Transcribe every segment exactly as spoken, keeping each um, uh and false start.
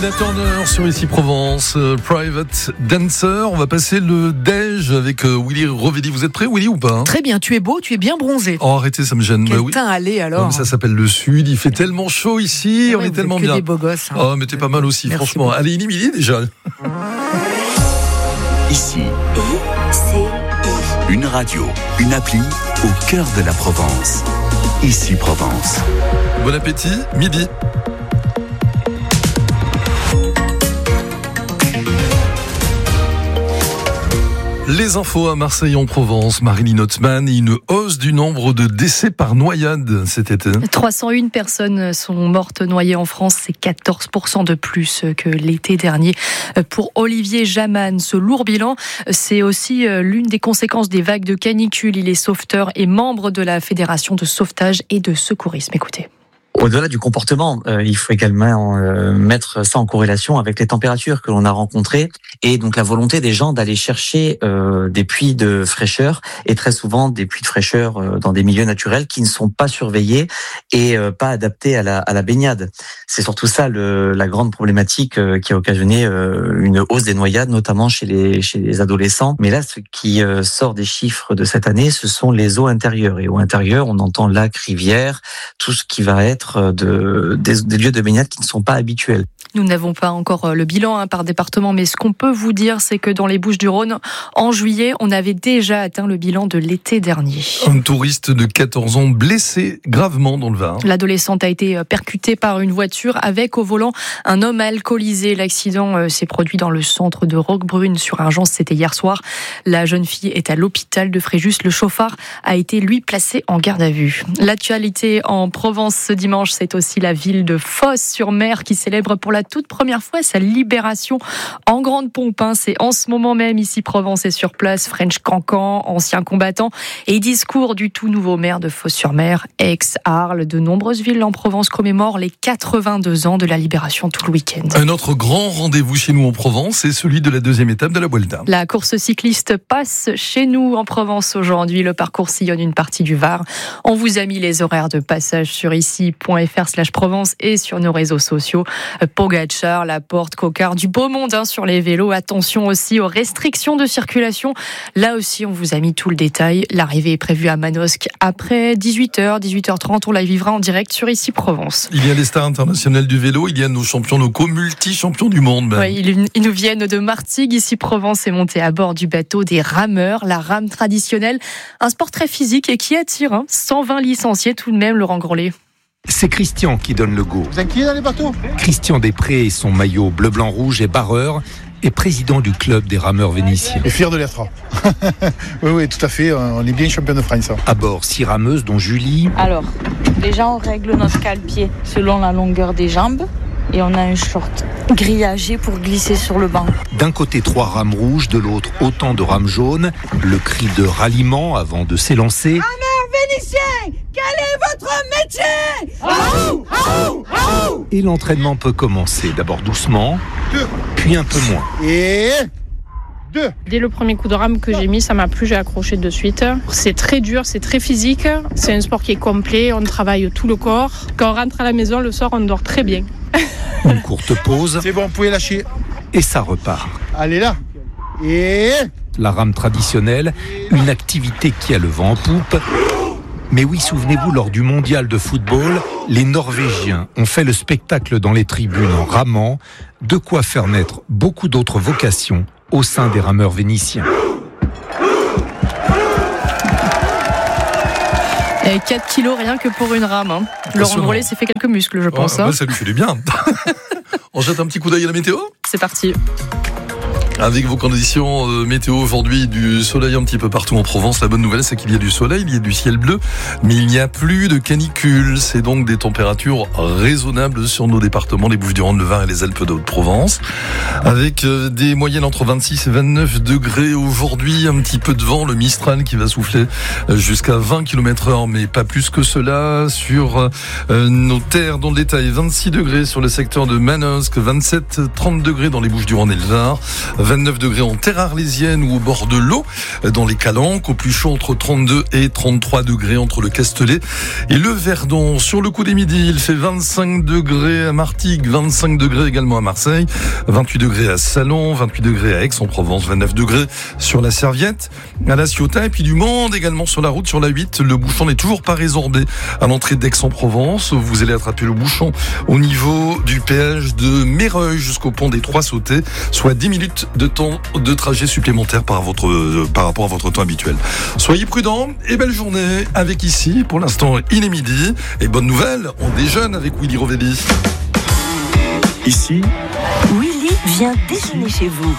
Tina Turner sur Ici Provence, euh, Private Dancer. On va passer le déj avec euh, Willy Rovelli. Vous êtes prêt, Willy, ou pas? Très bien, tu es beau, tu es bien bronzé. Oh, arrêtez, ça me gêne. Quel bah, oui. teint allé alors. Non, mais ça s'appelle le Sud, il fait tellement chaud ici, ouais, on est vous tellement êtes que bien. Des beaux gosses, hein. Oh, mais t'es pas mal aussi, Merci franchement. beaucoup. Allez, Émilie déjà. Ici, une radio, une appli au cœur de la Provence. Ici Provence. Bon appétit, midi. Les infos à Marseille en Provence, Marilyn Hotman, et une hausse du nombre de décès par noyade cet été. trois cent une personnes sont mortes noyées en France, c'est quatorze pour cent de plus que l'été dernier. Pour Olivier Jaman, ce lourd bilan, c'est aussi l'une des conséquences des vagues de canicule. Il est sauveteur et membre de la Fédération de sauvetage et de secourisme. Écoutez. Au-delà du comportement, euh, il faut également euh, mettre ça en corrélation avec les températures que l'on a rencontrées et donc la volonté des gens d'aller chercher euh, des puits de fraîcheur et très souvent des puits de fraîcheur euh, dans des milieux naturels qui ne sont pas surveillés et euh, pas adaptés à la, à la baignade. C'est surtout ça le, la grande problématique euh, qui a occasionné euh, une hausse des noyades, notamment chez les, chez les adolescents. Mais là, ce qui euh, sort des chiffres de cette année, ce sont les eaux intérieures. Et eaux intérieures, on entend lacs, rivières, tout ce qui va être De, des, des lieux de baignade qui ne sont pas habituels. Nous n'avons pas encore le bilan hein, par département, mais ce qu'on peut vous dire, c'est que dans les Bouches-du-Rhône, en juillet, on avait déjà atteint le bilan de l'été dernier. Un touriste de quatorze ans blessé gravement dans le Var. L'adolescente a été percutée par une voiture avec au volant un homme alcoolisé. L'accident s'est produit dans le centre de Roquebrune sur Argence, c'était hier soir. La jeune fille est à l'hôpital de Fréjus. Le chauffard a été, lui, placé en garde à vue. L'actualité en Provence ce dimanche, c'est aussi la ville de Fos-sur-Mer qui célèbre pour la toute première fois sa libération en grande pompe. C'est en ce moment même ici Provence et sur place. French Cancan, ancien combattant et discours du tout nouveau maire de Fos-sur-Mer, ex-Arles. De nombreuses villes en Provence commémorent les quatre-vingt-deux ans de la libération tout le week-end. Un autre grand rendez-vous chez nous en Provence, c'est celui de la deuxième étape de la Vuelta. La course cycliste passe chez nous en Provence aujourd'hui. Le parcours sillonne une partie du Var. On vous a mis les horaires de passage sur ici.fr slash Provence et sur nos réseaux sociaux. Pogacar, Laporte, Coquard, du beau monde hein, sur les vélos. Attention aussi aux restrictions de circulation. Là aussi, on vous a mis tout le détail. L'arrivée est prévue à Manosque après dix-huit heures, dix-huit heures trente. On la vivra en direct sur Ici Provence. Il y a les stars internationales du vélo, il y a nos champions locaux, multi-champions du monde. Ben. Oui, ils, ils nous viennent de Martigues. Ici Provence est monté à bord du bateau des rameurs, la rame traditionnelle. Un sport très physique et qui attire hein, cent vingt licenciés tout de même, Laurent Grollet. C'est Christian qui donne le go. Vous inquiétez dans les bateaux ? Christian Després et son maillot bleu, blanc, rouge est barreur et président du club des rameurs vénitiens. Et fier de l'être. oui, oui, tout à fait. On est bien champion de France. À bord, six rameuses, dont Julie. Alors, déjà, on règle notre cale-pied selon la longueur des jambes. Et on a un short grillagé pour glisser sur le banc. D'un côté, trois rames rouges, de l'autre, autant de rames jaunes. Le cri de ralliement avant de s'élancer. Rameurs vénitiens, quel est votre métier ? Oh, oh, oh. Et l'entraînement peut commencer, d'abord doucement, Deux. puis un peu moins. Et... deux. Dès le premier coup de rame que j'ai mis, ça m'a plu, j'ai accroché de suite. C'est très dur, c'est très physique. C'est un sport qui est complet, on travaille tout le corps. Quand on rentre à la maison, le soir, on dort très bien. Une courte pause. C'est bon, vous pouvez lâcher. Et ça repart. Allez là. Et... La rame traditionnelle, une activité qui a le vent en poupe. Mais oui, souvenez-vous, lors du mondial de football, les Norvégiens ont fait le spectacle dans les tribunes en ramant, de quoi faire naître beaucoup d'autres vocations au sein des rameurs vénitiens. Et quatre kilos rien que pour une rame. Hein. Laurent Grollet s'est fait quelques muscles, je pense. Oh, hein. bah, ça lui fait du bien. On jette un petit coup d'œil à la météo ? C'est parti. Avec vos conditions euh, météo aujourd'hui, du soleil un petit peu partout en Provence. La bonne nouvelle, c'est qu'il y a du soleil, il y a du ciel bleu, mais il n'y a plus de canicule. C'est donc des températures raisonnables sur nos départements, les Bouches-du-Rhône, le Var et les Alpes de Haute-Provence. Avec euh, des moyennes entre vingt-six et vingt-neuf degrés aujourd'hui, un petit peu de vent, le Mistral qui va souffler jusqu'à vingt kilomètres heure, mais pas plus que cela. Sur euh, nos terres, dans le détail, vingt-six degrés sur le secteur de Manosque, vingt-sept à trente degrés dans les Bouches-du-Rhône et le Var, vingt-neuf degrés en terre arlésienne ou au bord de l'eau, dans les Calanques, au plus chaud entre trente-deux et trente-trois degrés entre le Castellet et le Verdon. Sur le coup des midis, il fait vingt-cinq degrés à Martigues, vingt-cinq degrés également à Marseille, vingt-huit degrés à Salon, vingt-huit degrés à Aix-en-Provence, vingt-neuf degrés sur la Serviette, à la Ciotat, et puis du monde également sur la route, sur la huit. Le bouchon n'est toujours pas résorbé à l'entrée d'Aix-en-Provence. Vous allez attraper le bouchon au niveau du péage de Méreuil jusqu'au pont des Trois Sautés, soit dix minutes de temps de trajet supplémentaire par, votre, euh, par rapport à votre temps habituel. Soyez prudents et belle journée avec ici, pour l'instant, il est midi. Et bonne nouvelle, on déjeune avec Willy Rovelli. Ici, Willy vient déjeuner chez vous.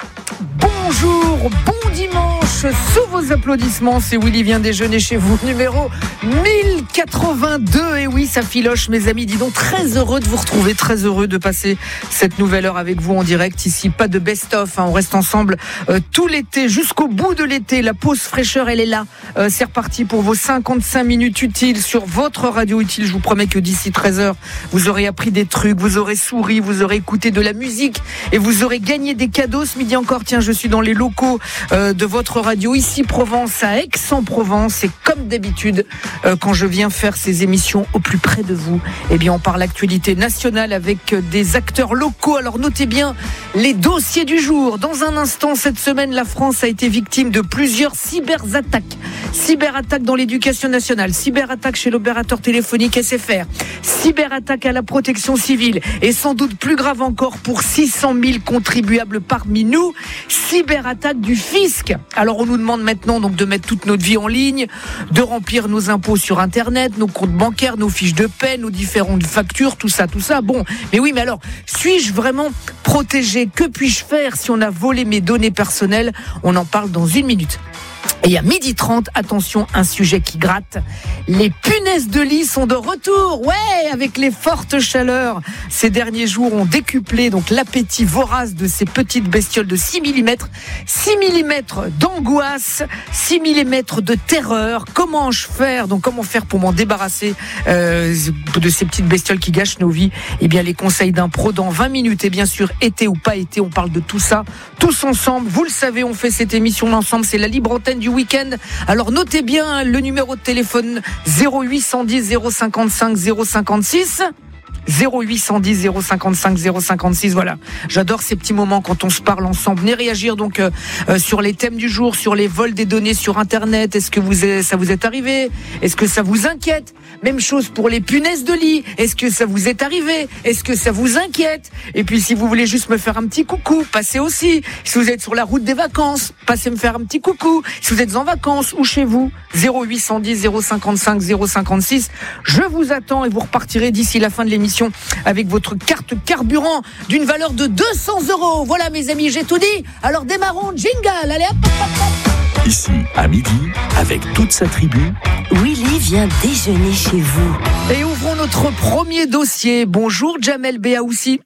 Bonjour, bon dimanche, sous vos applaudissements, c'est Willy vient déjeuner chez vous, numéro mille quatre-vingt-deux, et oui, ça filoche mes amis, dis donc, très heureux de vous retrouver, très heureux de passer cette nouvelle heure avec vous en direct, ici, pas de best-of, hein, on reste ensemble euh, tout l'été, jusqu'au bout de l'été, la pause fraîcheur, elle est là, euh, c'est reparti pour vos cinquante-cinq minutes utiles sur votre radio utile, je vous promets que d'ici treize heures, vous aurez appris des trucs, vous aurez souri, vous aurez écouté de la musique, et vous aurez gagné des cadeaux ce midi encore, tiens, je suis dans les locaux euh, de votre radio ici Provence à Aix-en-Provence, et comme d'habitude euh, quand je viens faire ces émissions au plus près de vous, eh bien on parle actualité nationale avec des acteurs locaux. Alors notez bien les dossiers du jour. Dans un instant, cette semaine, la France a été victime de plusieurs cyberattaques. Cyberattaques dans l'éducation nationale, cyberattaques chez l'opérateur téléphonique S F R, cyberattaques à la protection civile, et sans doute plus grave encore pour six cent mille contribuables parmi nous, cyberattaque du fisc. Alors on nous demande maintenant donc de mettre toute notre vie en ligne, de remplir nos impôts sur internet, nos comptes bancaires, nos fiches de paie, nos différentes factures, tout ça, tout ça. Bon, mais oui, mais alors, suis-je vraiment protégé? Que puis-je faire si on a volé mes données personnelles? On en parle dans une minute. Et à midi trente, attention, un sujet qui gratte. Les punaises de lit sont de retour. Ouais, avec les fortes chaleurs. Ces derniers jours ont décuplé donc l'appétit vorace de ces petites bestioles de six millimètres. six millimètres d'angoisse, six millimètres de terreur. Comment je faire? Donc comment faire pour m'en débarrasser euh, de ces petites bestioles qui gâchent nos vies? Eh bien, les conseils d'un pro dans vingt minutes. Et bien sûr, été ou pas été, on parle de tout ça. Tous ensemble. Vous le savez, on fait cette émission ensemble. C'est la libre antenne du week-end. Alors notez bien le numéro de téléphone zéro huit cent dix zéro cinquante-cinq zéro cinquante-six. zéro huit cent dix zéro cinquante-cinq zéro cinquante-six. Voilà, j'adore ces petits moments quand on se parle ensemble. Venez réagir donc euh, euh, sur les thèmes du jour, sur les vols des données sur internet. Est-ce que vous est, ça vous est arrivé? Est-ce que ça vous inquiète? Même chose pour les punaises de lit. Est-ce que ça vous est arrivé? Est-ce que ça vous inquiète? Et puis si vous voulez juste me faire un petit coucou, passez aussi. Si vous êtes sur la route des vacances, passez me faire un petit coucou. Si vous êtes en vacances ou chez vous, zéro huit cent dix zéro cinquante-cinq zéro cinquante-six. Je vous attends et vous repartirez d'ici la fin de l'émission avec votre carte carburant d'une valeur de deux cents euros. Voilà mes amis, j'ai tout dit. Alors démarrons, jingle. Allez hop, hop, hop. Ici, à midi, avec toute sa tribu, Willy vient déjeuner chez vous. Et ouvrons notre premier dossier. Bonjour Jamel Beaoussi.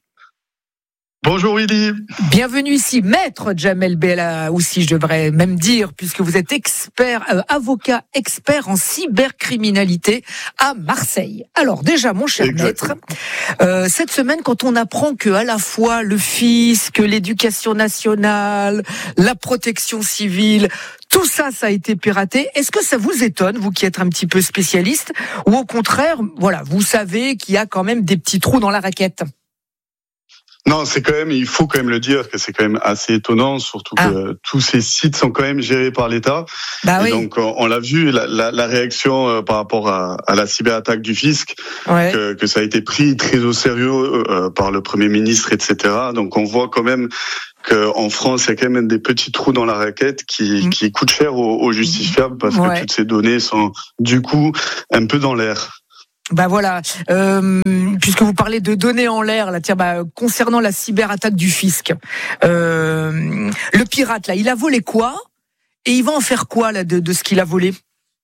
Bonjour Willy. Bienvenue ici, maître Jamel Beaoussi, je devrais même dire, puisque vous êtes expert, euh, avocat expert en cybercriminalité à Marseille. Alors déjà, mon cher Exactement. maître, euh, cette semaine, quand on apprend que à la fois le fisc, l'éducation nationale, la protection civile, tout ça, ça a été piraté. Est-ce que ça vous étonne, vous qui êtes un petit peu spécialiste, ou au contraire, voilà, vous savez qu'il y a quand même des petits trous dans la raquette? Non, c'est quand même, il faut quand même le dire que c'est quand même assez étonnant, surtout ah. que tous ces sites sont quand même gérés par l'État. Bah oui. Et donc, on, on l'a vu, la, la, la réaction euh, par rapport à, à la cyberattaque du fisc, ouais. que, que ça a été pris très au sérieux euh, par le Premier ministre, et cetera. Donc, on voit quand même qu'en France, il y a quand même des petits trous dans la raquette qui, mmh. qui coûtent cher aux, aux justifiables parce ouais. que toutes ces données sont, du coup, un peu dans l'air. Bah voilà, euh, puisque vous parlez de données en l'air, là, tiens, bah, concernant la cyberattaque du fisc, euh, le pirate là, il a volé quoi? Et il va en faire quoi là de, de ce qu'il a volé?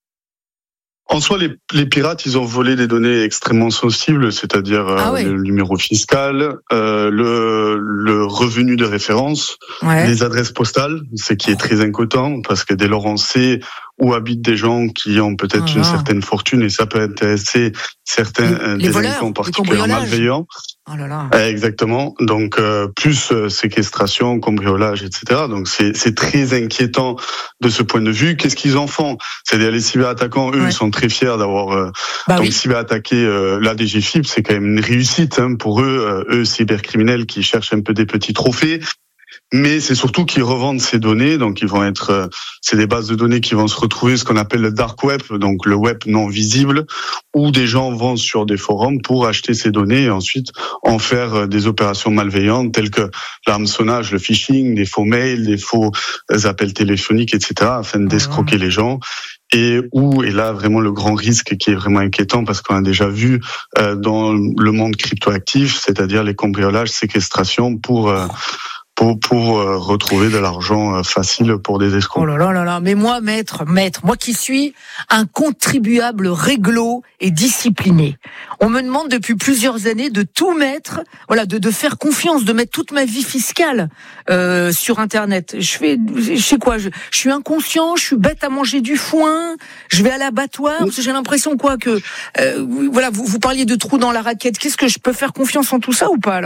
En soi, les, les pirates, ils ont volé des données extrêmement sensibles, c'est-à-dire euh, ah ouais. le numéro fiscal, euh, le, le revenu de référence, ouais. les adresses postales, ce qui est très inquiétant parce que dès lors on sait où habitent des gens qui ont peut-être ah, une ah. certaine fortune, et ça peut intéresser certains les, les délinquants particulièrement malveillants. Oh là là. Exactement. Donc euh, plus euh, séquestration, cambriolage, et cetera. Donc c'est c'est très inquiétant de ce point de vue. Qu'est-ce qu'ils en font ? C'est-à-dire les cyberattaquants, eux, ouais. ils sont très fiers d'avoir euh, bah donc oui. cyberattaqué euh, la D G F I P. C'est quand même une réussite hein, pour eux, euh, eux cybercriminels qui cherchent un peu des petits trophées. Mais c'est surtout qu'ils revendent ces données, donc ils vont être, euh, c'est des bases de données qui vont se retrouver, ce qu'on appelle le dark web, donc le web non visible, où des gens vont sur des forums pour acheter ces données et ensuite en faire des opérations malveillantes telles que l'hameçonnage, le phishing, des faux mails, des faux appels téléphoniques, et cetera, afin d'escroquer les gens. Et où est là vraiment le grand risque qui est vraiment inquiétant parce qu'on a déjà vu euh, dans le monde cryptoactif, c'est-à-dire les cambriolages, séquestrations pour euh, Pour, pour euh, retrouver de l'argent euh, facile pour des escrocs. Oh là là là là, mais moi, maître, maître, moi qui suis un contribuable réglo et discipliné, on me demande depuis plusieurs années de tout mettre, voilà, de, de faire confiance, de mettre toute ma vie fiscale euh, sur Internet. Je fais, je sais quoi, je, je suis inconscient, je suis bête à manger du foin, je vais à l'abattoir, parce que j'ai l'impression quoi que, euh, voilà, vous, vous parliez de trous dans la raquette. Qu'est-ce que je peux faire confiance en tout ça ou pas alors ?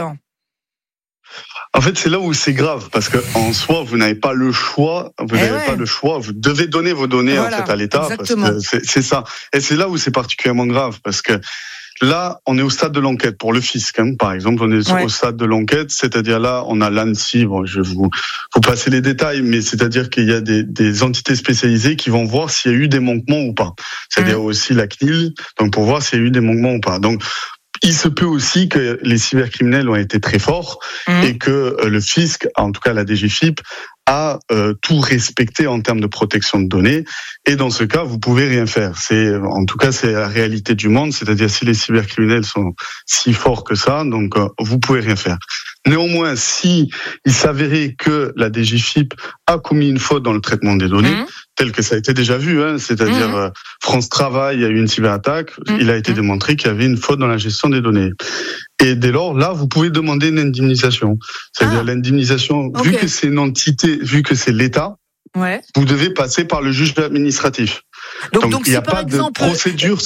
En fait, c'est là où c'est grave, parce que en soi, vous n'avez pas le choix. Vous n'avez ouais. pas le choix. Vous devez donner vos données voilà, en fait à l'État, exactement. Parce que c'est, c'est ça. Et c'est là où c'est particulièrement grave, parce que là, on est au stade de l'enquête pour le fisc, hein, par exemple. On est ouais. au stade de l'enquête, c'est-à-dire là, on a l'ANSSI. Bon, je vais vous, vous passer les détails, mais c'est-à-dire qu'il y a des, des entités spécialisées qui vont voir s'il y a eu des manquements ou pas. C'est-à-dire mmh. aussi la C N I L, donc pour voir s'il y a eu des manquements ou pas. Donc il se peut aussi que les cybercriminels ont été très forts mmh. et que le fisc, en tout cas la D G F I P, a euh, tout respecté en termes de protection de données. Et dans ce cas, vous pouvez rien faire. C'est, en tout cas, c'est la réalité du monde. C'est-à-dire si les cybercriminels sont si forts que ça, donc euh, vous pouvez rien faire. Néanmoins, si il s'avérait que la D G F I P a commis une faute dans le traitement des données, mmh. tel que ça a été déjà vu, hein, c'est-à-dire mmh. euh, France Travail a eu une cyberattaque, mmh. il a été démontré qu'il y avait une faute dans la gestion des données. Et dès lors, là, vous pouvez demander une indemnisation. C'est-à-dire ah. l'indemnisation, okay. vu que c'est une entité, vu que c'est l'État, ouais. vous devez passer par le juge administratif. Donc, donc, donc il n'y a si pas exemple, de procédure.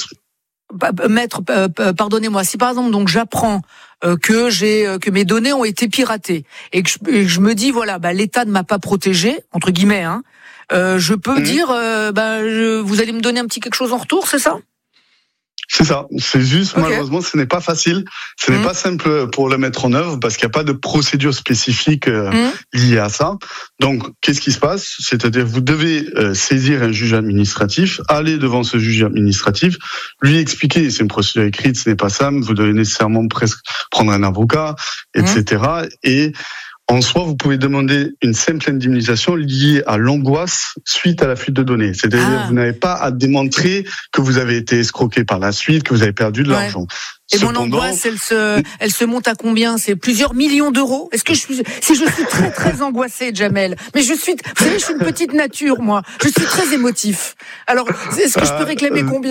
Maître, euh, pardonnez-moi, si par exemple, donc j'apprends euh, que j'ai euh, que mes données ont été piratées et que je, et que je me dis voilà, bah l'État ne m'a pas protégé entre guillemets, hein, euh, je peux mmh. dire euh, bah je, vous allez me donner un petit quelque chose en retour, c'est ça ? C'est ça, c'est juste okay. malheureusement ce n'est pas facile, ce mmh. n'est pas simple pour le mettre en œuvre parce qu'il n'y a pas de procédure spécifique euh, mmh. liée à ça. Donc qu'est-ce qui se passe ? C'est-à-dire vous devez euh, saisir un juge administratif, aller devant ce juge administratif, lui expliquer, c'est une procédure écrite, ce n'est pas simple, vous devez nécessairement presque prendre un avocat, et cetera. Mmh. Et en soi, vous pouvez demander une simple indemnisation liée à l'angoisse suite à la fuite de données. C'est-à-dire que ah. vous n'avez pas à démontrer que vous avez été escroqué par la suite, que vous avez perdu de ouais. l'argent. Et Cependant, mon angoisse, elle se, elle se monte à combien ? C'est plusieurs millions d'euros ? Est-ce que je suis, si je suis très très angoissée, Jamel, mais je suis, vous savez, je suis une petite nature, moi. Je suis très émotif. Alors, est-ce que je peux réclamer combien ?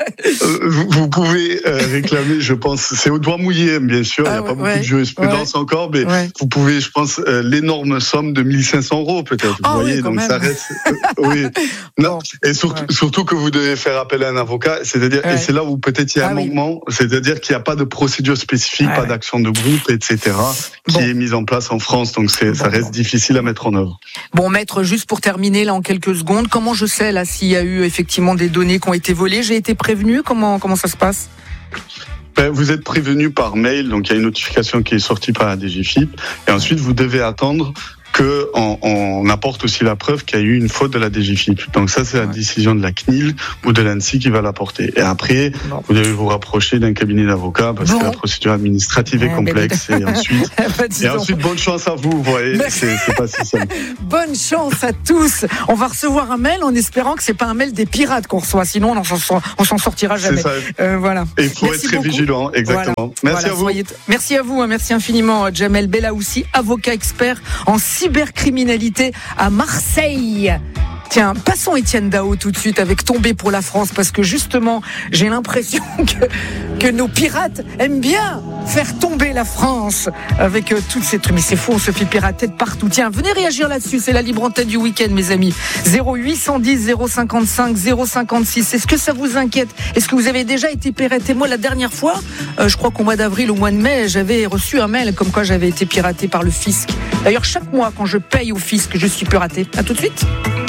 vous, vous pouvez euh, réclamer, je pense, c'est au doigt mouillé, bien sûr. Ah, il n'y a pas ouais, beaucoup de jurisprudence ouais, encore, mais ouais. vous pouvez, je pense, euh, l'énorme somme de mille cinq cents euros peut-être. Oh, vous voyez, oui, donc même. ça reste. Euh, oui. Non. Bon. Et surtout, ouais. surtout que vous devez faire appel à un avocat. C'est-à-dire, ouais. et c'est là où peut-être il y a ah, un oui. manquement. C'est-à-dire qu'il n'y a pas de procédure spécifique, ouais. pas d'action de groupe, et cetera, qui bon. est mise en place en France. Donc c'est, bon, ça reste bon. difficile à mettre en œuvre. Bon, maître, juste pour terminer là en quelques secondes, comment je sais là s'il y a eu effectivement des données qui ont été volées ? J'ai été prévenu. Comment comment ça se passe ? Ben, vous êtes prévenu par mail, donc il y a une notification qui est sortie par la D G F I P, et ensuite vous devez attendre que on, on apporte aussi la preuve qu'il y a eu une faute de la D G F I P. Donc ça, c'est la ouais. décision de la C N I L ou de l'ANSSI qui va l'apporter. Et après, bon. vous devez vous rapprocher d'un cabinet d'avocats parce bon. que la procédure administrative est complexe. Et ensuite, et ensuite, bonne chance à vous. Vous voyez, c'est, c'est pas si simple. Bonne chance à tous. On va recevoir un mail en espérant que c'est pas un mail des pirates qu'on reçoit. Sinon, on s'en, on s'en sortira jamais. C'est ça. Euh, voilà. Et il faut merci être très beaucoup. vigilant. Exactement. Voilà. Merci voilà, à vous. Soyez... Merci à vous. Merci infiniment, Jamel Bellaoussi, avocat expert en cybercriminalité à Marseille. Tiens, passons Étienne Dao tout de suite avec Tomber pour la France, parce que justement, j'ai l'impression que, que nos pirates aiment bien faire tomber la France avec euh, toutes ces trucs. Mais c'est faux, on se fait pirater de partout. Tiens, venez réagir là-dessus, c'est la libre antenne du week-end, mes amis. zéro huit cent dix zéro cinquante-cinq zéro cinquante-six. Est-ce que ça vous inquiète? Est-ce que vous avez déjà été piraté? Moi, la dernière fois, euh, je crois qu'au mois d'avril, au mois de mai, j'avais reçu un mail comme quoi j'avais été piraté par le fisc. D'ailleurs, chaque mois, quand je paye au fisc, je suis piraté. À tout de suite.